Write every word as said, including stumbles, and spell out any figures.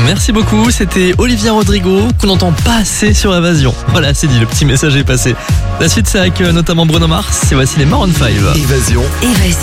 Merci beaucoup, c'était Olivia Rodrigo, qu'on n'entend pas assez sur Évasion. Voilà, c'est dit, le petit message est passé. La suite, c'est avec euh, notamment Bruno Mars, et voici les Maroon cinq. Évasion. Évasion.